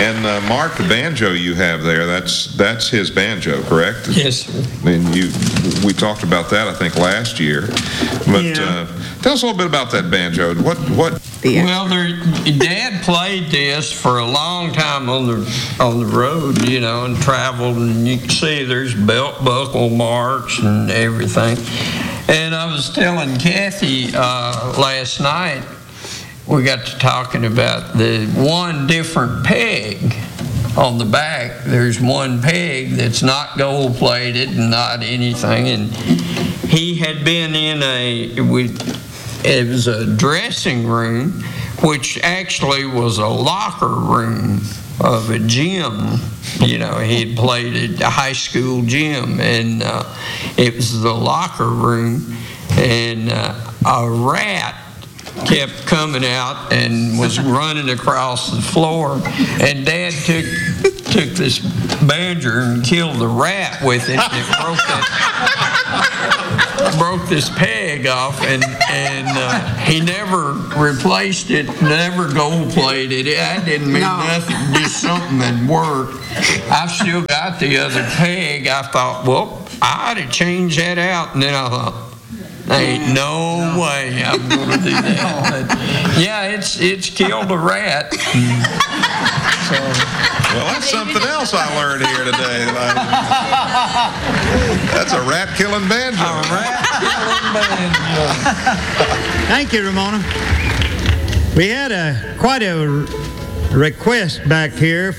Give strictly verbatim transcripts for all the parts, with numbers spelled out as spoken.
And uh, Mark, the banjo you have there, that's that's his banjo, correct? Yes, sir. And you, we talked about that, I think, last year. But Yeah. uh, tell us a little bit about that banjo. What what? Well, their Dad played this for a long time on the on the road, you know, and traveled, and you can see there's belt buckle marks and everything. And I was telling Kathy uh, last night, we got to talking about the one different peg on the back. There's one peg that's not gold plated and not anything, and he had been in a we. It was a dressing room, which actually was a locker room of a gym. You know, he had played at a high school gym, and uh, it was the locker room, and uh, a rat kept coming out and was running across the floor, and Dad took took this banjo and killed the rat with it. And it broke that. broke this peg off, and and uh, he never replaced it, never gold plated it. That didn't mean No. nothing, just something that worked. I've still got the other peg. I thought, well, I ought to change that out, and then I thought, ain't no way I'm gonna do that. But yeah, it's it's killed a rat. So, Well, that's something else I learned here today. Like, that's a rat-killing banjo. a rat killing banjo. Thank you, Ramona. We had a quite a request back here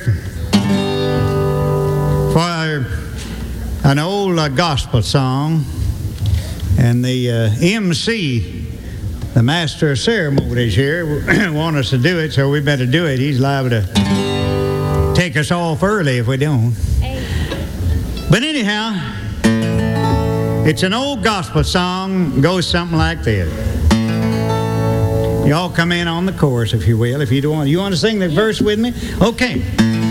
for an old uh, gospel song, and the uh, M C, the master of ceremonies here, want us to do it, so we better do it. He's liable to take us off early if we don't. But anyhow, it's an old gospel song. Goes something like this. Y'all come in on the chorus, if you will. If you don't want, you want to sing the verse with me? Okay.